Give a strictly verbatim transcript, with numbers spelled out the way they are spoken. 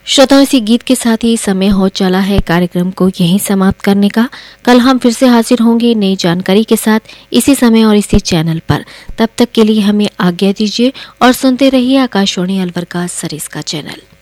श्रोताओं, इसी गीत के साथ ही समय हो चला है कार्यक्रम को यहीं समाप्त करने का। कल हम फिर से हाजिर होंगे नई जानकारी के साथ इसी समय और इसी चैनल पर। तब तक के लिए हमें आज्ञा दीजिए और सुनते रहिए आकाशवाणी अलवर का सरिस्का चैनल।